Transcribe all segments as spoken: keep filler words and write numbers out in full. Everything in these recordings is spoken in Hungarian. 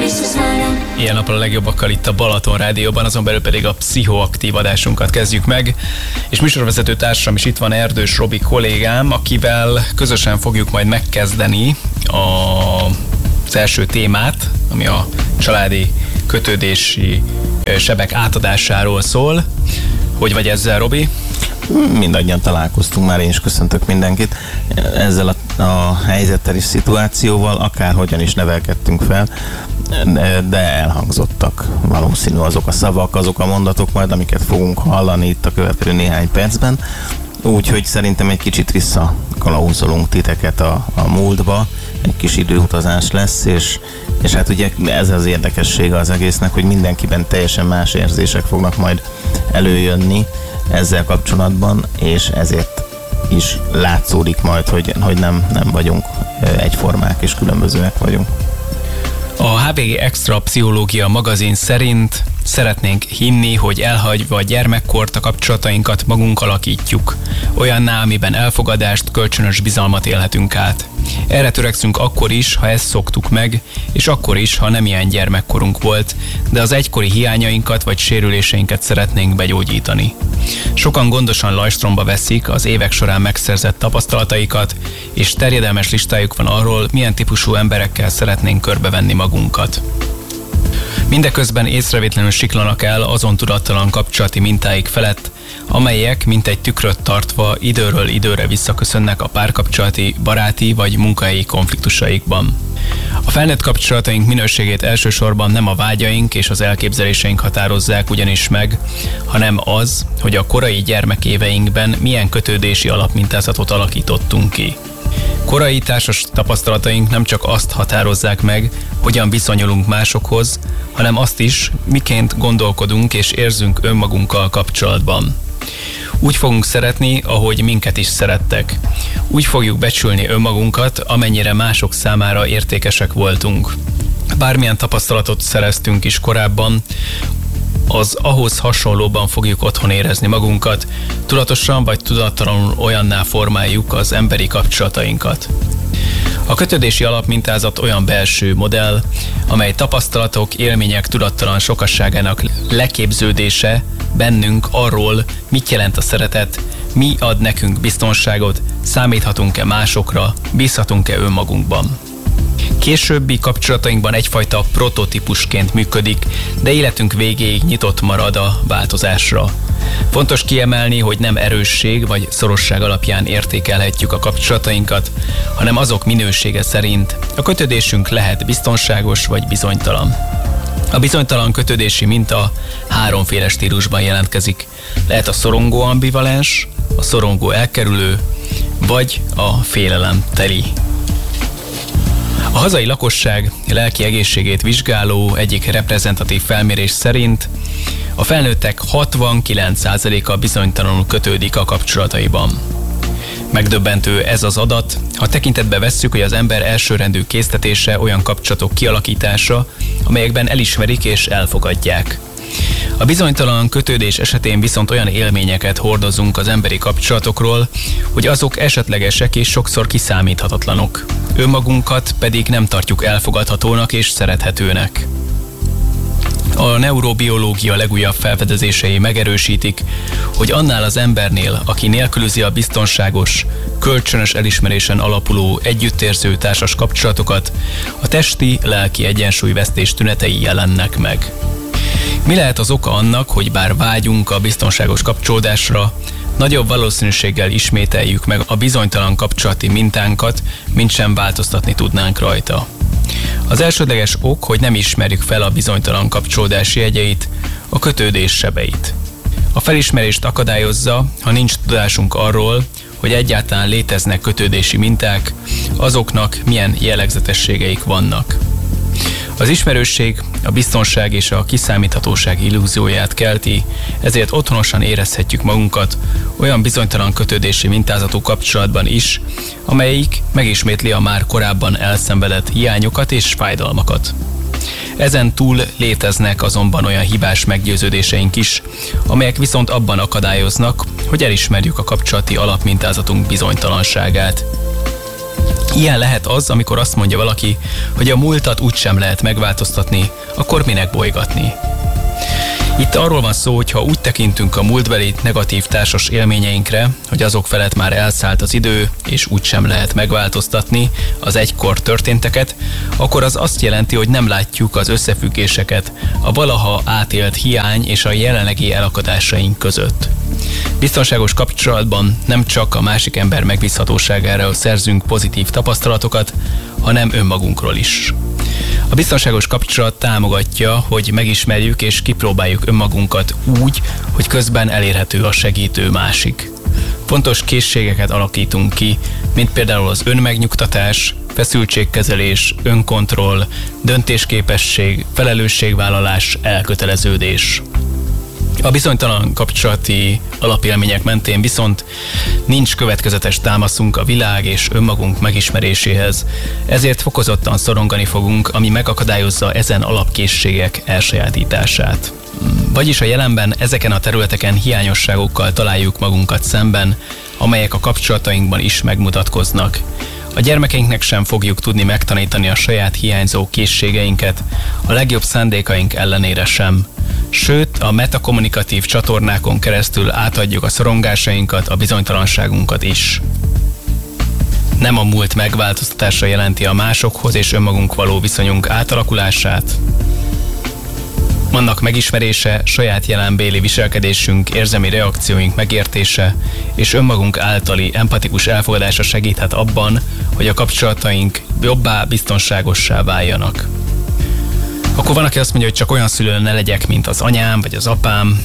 Ilyen napon a legjobbakkal itt a Balaton Rádióban, azon belül pedig a pszichoaktív adásunkat kezdjük meg. És műsorvezető társam is itt van, Erdős Robi kollégám, akivel közösen fogjuk majd megkezdeni a, az első témát, ami a családi kötődési sebek átadásáról szól. Hogy vagy ezzel, Robi? Mindannyian találkoztunk már, én is köszöntök mindenkit. Ezzel a, a helyzettel és szituációval akárhogyan is nevelkedtünk fel, de, de elhangzottak valószínű azok a szavak, azok a mondatok majd, amiket fogunk hallani itt a következő néhány percben. Úgyhogy szerintem egy kicsit visszakalauzolunk titeket a, a múltba, egy kis időutazás lesz, és, és hát ugye ez az érdekessége az egésznek, hogy mindenkiben teljesen más érzések fognak majd előjönni ezzel kapcsolatban, és ezért is látszódik majd, hogy, hogy nem, nem vagyunk egyformák és különbözőek vagyunk. A há bé gé Extra Pszichológia magazin szerint szeretnénk hinni, hogy elhagyva a gyermekkort a kapcsolatainkat magunk alakítjuk. Olyanná, amiben elfogadást, kölcsönös bizalmat élhetünk át. Erre törekszünk akkor is, ha ezt szoktuk meg, és akkor is, ha nem ilyen gyermekkorunk volt, de az egykori hiányainkat vagy sérüléseinket szeretnénk begyógyítani. Sokan gondosan lajstromba veszik az évek során megszerzett tapasztalataikat, és terjedelmes listájuk van arról, milyen típusú emberekkel szeretnénk körbevenni magunkat. Mindeközben észrevétlenül siklanak el azon tudattalan kapcsolati mintáik felett, amelyek, mint egy tükröt tartva, időről időre visszaköszönnek a párkapcsolati, baráti vagy munkahelyi konfliktusaikban. A felnőtt kapcsolataink minőségét elsősorban nem a vágyaink és az elképzeléseink határozzák ugyanis meg, hanem az, hogy a korai gyermekéveinkben milyen kötődési alapmintázatot alakítottunk ki. Korai társas tapasztalataink nem csak azt határozzák meg, hogyan viszonyulunk másokhoz, hanem azt is, miként gondolkodunk és érzünk önmagunkkal kapcsolatban. Úgy fogunk szeretni, ahogy minket is szerettek. Úgy fogjuk becsülni önmagunkat, amennyire mások számára értékesek voltunk. Bármilyen tapasztalatot szereztünk is korábban, az ahhoz hasonlóban fogjuk otthon érezni magunkat, tudatosan vagy tudattalanul olyanná formáljuk az emberi kapcsolatainkat. A kötődési alapmintázat olyan belső modell, amely tapasztalatok, élmények tudattalan sokasságának leképződése bennünk arról, mit jelent a szeretet, mi ad nekünk biztonságot, számíthatunk-e másokra, bízhatunk-e önmagunkban. Későbbi kapcsolatainkban egyfajta prototípusként működik, de életünk végéig nyitott marad a változásra. Fontos kiemelni, hogy nem erősség vagy szorosság alapján értékelhetjük a kapcsolatainkat, hanem azok minősége szerint. A kötődésünk lehet biztonságos vagy bizonytalan. A bizonytalan kötődési minta háromféle stílusban jelentkezik. Lehet a szorongó ambivalens, a szorongó elkerülő, vagy a félelem teli. A hazai lakosság lelki egészségét vizsgáló egyik reprezentatív felmérés szerint a felnőttek hatvankilenc százaléka bizonytalanul kötődik a kapcsolataiban. Megdöbbentő ez az adat, ha tekintetbe vesszük, hogy az ember elsőrendű késztetése olyan kapcsolatok kialakítása, amelyekben elismerik és elfogadják. A bizonytalan kötődés esetén viszont olyan élményeket hordozunk az emberi kapcsolatokról, hogy azok esetlegesek és sokszor kiszámíthatatlanok. Önmagunkat pedig nem tartjuk elfogadhatónak és szerethetőnek. A neurobiológia legújabb felfedezései megerősítik, hogy annál az embernél, aki nélkülözi a biztonságos, kölcsönös elismerésen alapuló együttérző társas kapcsolatokat, a testi, lelki egyensúlyvesztés tünetei jelennek meg. Mi lehet az oka annak, hogy bár vágyunk a biztonságos kapcsolódásra, nagyobb valószínűséggel ismételjük meg a bizonytalan kapcsolati mintánkat, mint sem változtatni tudnánk rajta. Az elsődleges ok, hogy nem ismerjük fel a bizonytalan kapcsolódási jegyeit, a kötődés sebeit. A felismerést akadályozza, ha nincs tudásunk arról, hogy egyáltalán léteznek kötődési minták, azoknak milyen jellegzetességeik vannak. Az ismerősség a biztonság és a kiszámíthatóság illúzióját kelti, ezért otthonosan érezhetjük magunkat olyan bizonytalan kötődési mintázatú kapcsolatban is, amelyik megismétli a már korábban elszenvedett hiányokat és fájdalmakat. Ezen túl léteznek azonban olyan hibás meggyőződéseink is, amelyek viszont abban akadályoznak, hogy elismerjük a kapcsolati alapmintázatunk bizonytalanságát. Ilyen lehet az, amikor azt mondja valaki, hogy a múltat úgysem lehet megváltoztatni, akkor minek bolygatni. Itt arról van szó, hogy ha úgy tekintünk a múltbeli negatív társas élményeinkre, hogy azok felett már elszállt az idő, és úgysem lehet megváltoztatni az egykor történteket, akkor az azt jelenti, hogy nem látjuk az összefüggéseket a valaha átélt hiány és a jelenlegi elakadásaink között. Biztonságos kapcsolatban nem csak a másik ember megbízhatóságáról szerzünk pozitív tapasztalatokat, hanem önmagunkról is. A biztonságos kapcsolat támogatja, hogy megismerjük és kipróbáljuk önmagunkat úgy, hogy közben elérhető a segítő másik. Fontos készségeket alakítunk ki, mint például az önmegnyugtatás, feszültségkezelés, önkontroll, döntésképesség, felelősségvállalás, elköteleződés. A bizonytalan kapcsolati alapélmények mentén viszont nincs következetes támaszunk a világ és önmagunk megismeréséhez, ezért fokozottan szorongani fogunk, ami megakadályozza ezen alapkészségek elsajátítását. Vagyis a jelenben ezeken a területeken hiányosságokkal találjuk magunkat szemben, amelyek a kapcsolatainkban is megmutatkoznak. A gyermekeinknek sem fogjuk tudni megtanítani a saját hiányzó készségeinket, a legjobb szándékaink ellenére sem. Sőt, a metakommunikatív csatornákon keresztül átadjuk a szorongásainkat, a bizonytalanságunkat is. Nem a múlt megváltoztatása jelenti a másokhoz és önmagunk való viszonyunk átalakulását. Annak megismerése, saját jelenbéli viselkedésünk, érzelmi reakcióink megértése és önmagunk általi empatikus elfogadása segíthet abban, hogy a kapcsolataink jobbá, biztonságossá váljanak. Akkor van, aki azt mondja, hogy csak olyan szülő ne legyek, mint az anyám vagy az apám.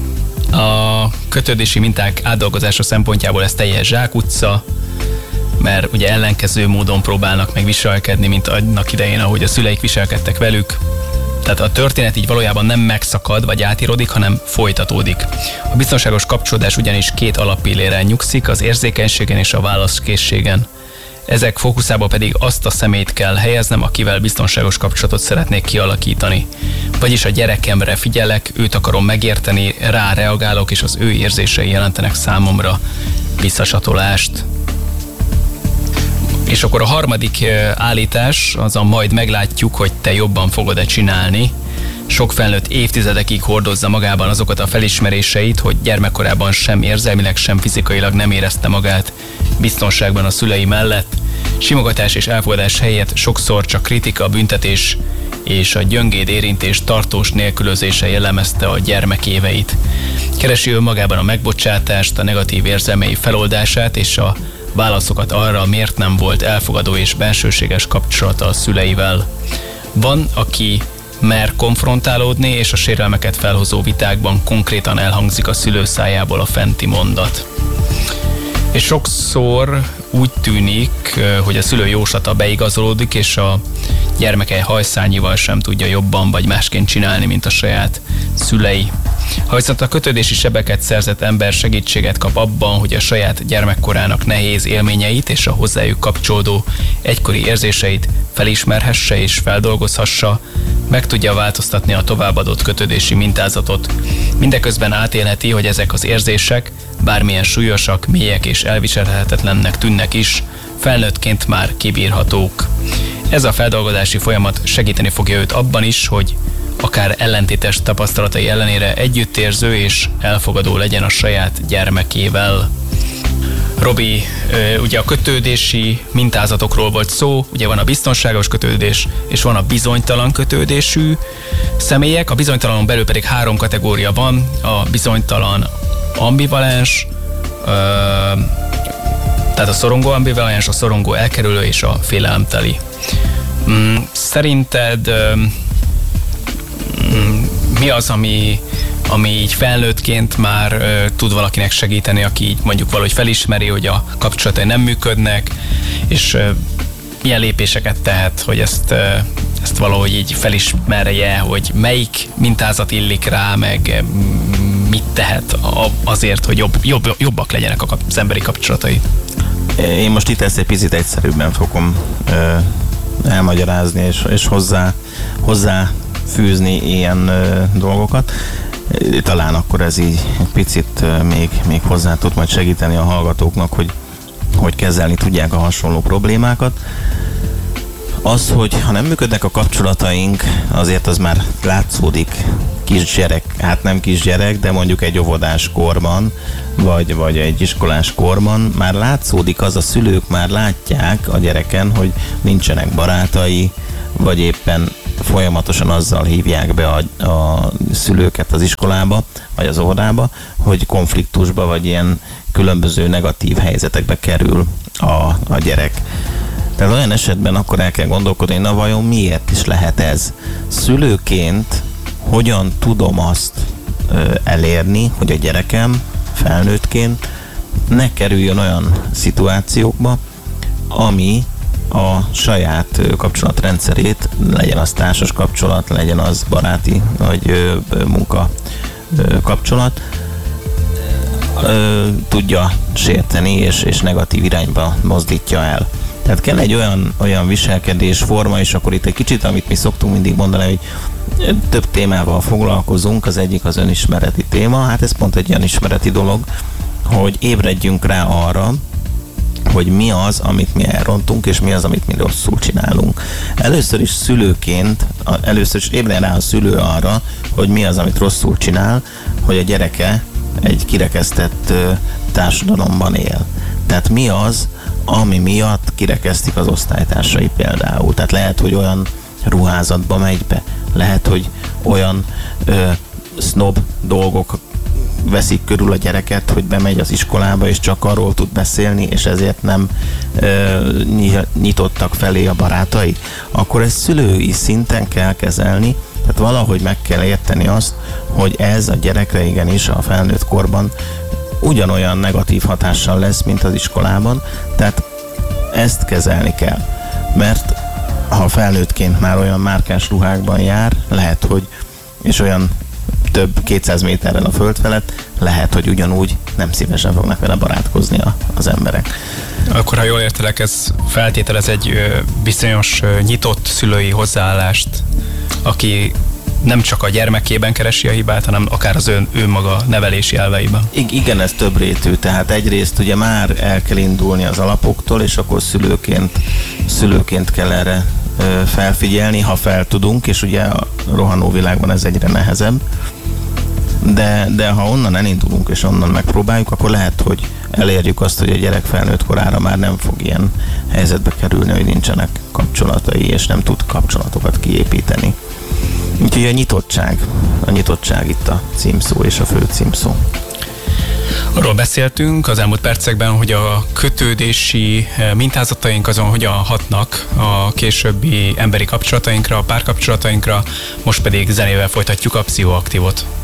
A kötődési minták átdolgozása szempontjából ez teljes zsákutca, mert ugye ellenkező módon próbálnak meg viselkedni, mint annak idején, ahogy a szüleik viselkedtek velük. Tehát a történet így valójában nem megszakad vagy átírodik, hanem folytatódik. A biztonságos kapcsolódás ugyanis két alappilléren nyugszik, az érzékenységen és a válaszkészségen. Ezek fókuszába pedig azt a személyt kell helyeznem, akivel biztonságos kapcsolatot szeretnék kialakítani. Vagyis a gyerekemre figyelek, őt akarom megérteni, rá reagálok, és az ő érzései jelentenek számomra visszasatolást. És akkor a harmadik állítás, az a majd meglátjuk, hogy te jobban fogod-e csinálni. Sok felnőtt évtizedekig hordozza magában azokat a felismeréseit, hogy gyermekkorában sem érzelmileg, sem fizikailag nem érezte magát biztonságban a szülei mellett. Simogatás és elfogadás helyett sokszor csak kritika, büntetés és a gyöngéd érintés tartós nélkülözése jellemezte a gyermekéveit. Keresi önmagában a megbocsátást, a negatív érzelmei feloldását és a válaszokat arra, miért nem volt elfogadó és bensőséges kapcsolata a szüleivel. Van, aki mer konfrontálódni, és a sérelmeket felhozó vitákban konkrétan elhangzik a szülő szájából a fenti mondat. És sokszor úgy tűnik, hogy a szülő jóslata beigazolódik, és a gyermeke hajszányival sem tudja jobban vagy másként csinálni, mint a saját szülei. Ha viszont a kötődési sebeket szerzett ember segítséget kap abban, hogy a saját gyermekkorának nehéz élményeit és a hozzájuk kapcsolódó egykori érzéseit felismerhesse és feldolgozhassa, meg tudja változtatni a továbbadott kötődési mintázatot. Mindeközben átélheti, hogy ezek az érzések, bármilyen súlyosak, mélyek és elviselhetetlennek tűnnek is, felnőttként már kibírhatók. Ez a feldolgozási folyamat segíteni fogja őt abban is, hogy akár ellentétes tapasztalatai ellenére együttérző és elfogadó legyen a saját gyermekével. Robi, ugye a kötődési mintázatokról volt szó, ugye van a biztonságos kötődés, és van a bizonytalan kötődésű személyek, a bizonytalanon belül pedig három kategória van, a bizonytalan ambivalens, tehát a szorongó ambivalens, a szorongó elkerülő és a félelemteli. Szerinted mi az, ami, ami így felnőttként már ö, tud valakinek segíteni, aki így mondjuk valahogy felismeri, hogy a kapcsolatai nem működnek, és ö, milyen lépéseket tehet, hogy ezt, ö, ezt valahogy így felismerje, hogy melyik mintázat illik rá, meg mit tehet azért, hogy jobb, jobb, jobbak legyenek az emberi kapcsolatai. Én most itt ezt egy picit egyszerűbben fogom ö, elmagyarázni, és, és hozzá, hozzá fűzni ilyen ö, dolgokat. Talán akkor ez így egy picit ö, még, még hozzá tud majd segíteni a hallgatóknak, hogy, hogy kezelni tudják a hasonló problémákat. Az, hogy ha nem működnek a kapcsolataink, azért az már látszódik kisgyerek, hát nem kisgyerek, de mondjuk egy óvodás korban, vagy, vagy egy iskolás korban, már látszódik az, a szülők már látják a gyereken, hogy nincsenek barátai, vagy éppen folyamatosan azzal hívják be a, a szülőket az iskolába, vagy az óvodába, hogy konfliktusba, vagy ilyen különböző negatív helyzetekbe kerül a, a gyerek. Tehát olyan esetben akkor el kell gondolkodni, na vajon miért is lehet ez? Szülőként hogyan tudom azt ö, elérni, hogy a gyerekem felnőttként ne kerüljön olyan szituációkba, ami a saját ö, kapcsolatrendszerét, legyen az társas kapcsolat, legyen az baráti vagy ö, munka ö, kapcsolat, ö, tudja sérteni és, és negatív irányba mozdítja el. Tehát kell egy olyan, olyan viselkedésforma, és akkor itt egy kicsit, amit mi szoktunk mindig mondani, hogy több témával foglalkozunk, az egyik az önismereti téma, hát ez pont egy önismereti dolog, hogy ébredjünk rá arra, hogy mi az, amit mi elrontunk, és mi az, amit mi rosszul csinálunk. Először is szülőként, először is ébredjen rá a szülő arra, hogy mi az, amit rosszul csinál, hogy a gyereke egy kirekesztett társadalomban él. Tehát mi az, ami miatt kirekesztik az osztálytársai például. Tehát lehet, hogy olyan ruházatba megy be, lehet, hogy olyan ö, snob dolgok veszik körül a gyereket, hogy bemegy az iskolába, és csak arról tud beszélni, és ezért nem ö, nyitottak felé a barátai. Akkor ezt szülői szinten kell kezelni, tehát valahogy meg kell érteni azt, hogy ez a gyerekre igenis a felnőtt korban ugyanolyan negatív hatással lesz, mint az iskolában, tehát ezt kezelni kell. Mert ha felnőttként már olyan márkás ruhákban jár, lehet, hogy, és olyan több kétszáz méterrel a föld felett, lehet, hogy ugyanúgy nem szívesen fognak vele barátkozni a, az emberek. Akkor, ha jól értelek, ez feltételez egy bizonyos nyitott szülői hozzáállást, aki nem csak a gyermekében keresi a hibát, hanem akár az ön, ő maga nevelési elveiben. I- igen, ez több rétű, tehát egyrészt ugye már el kell indulni az alapoktól, és akkor szülőként, szülőként kell erre ö, felfigyelni, ha fel tudunk, és ugye a rohanó világban ez egyre nehezebb. De, de ha onnan elindulunk, és onnan megpróbáljuk, akkor lehet, hogy elérjük azt, hogy a gyerek felnőtt korára már nem fog ilyen helyzetbe kerülni, hogy nincsenek kapcsolatai, és nem tud kapcsolatokat kiépíteni. Úgyhogy a nyitottság, a nyitottság itt a címszó és a fő címszó. Arról beszéltünk az elmúlt percekben, hogy a kötődési mintázataink azon hogyan hatnak a későbbi emberi kapcsolatainkra, a párkapcsolatainkra, most pedig zenével folytatjuk a Pszichoaktívot.